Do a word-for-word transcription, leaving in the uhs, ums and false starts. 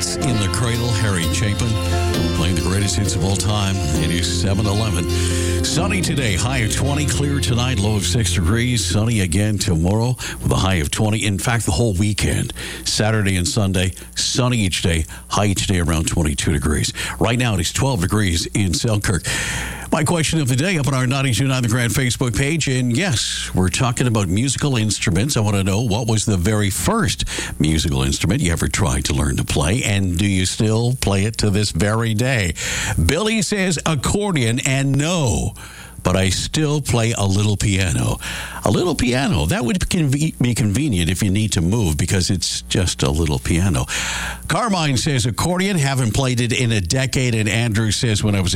Cats in the Cradle, Harry Chapin, playing the greatest hits of all time. It is seven eleven. Sunny today, high of twenty. Clear tonight, low of six degrees. Sunny again tomorrow with a high of twenty. In fact, the whole weekend, Saturday and Sunday, sunny each day, high each day around twenty-two degrees. Right now, it is twelve degrees in Selkirk. My question of the day up on our ninety-two point nine The Grand Facebook page. And yes, we're talking about musical instruments. I want to know, what was the very first musical instrument you ever tried to learn to play? And do you still play it to this very day? Billy says accordion, and no, but I still play a little piano. A little piano. That would conve- be convenient if you need to move, because it's just a little piano. Carmine says accordion. Haven't played it in a decade. And Andrew says, when I was a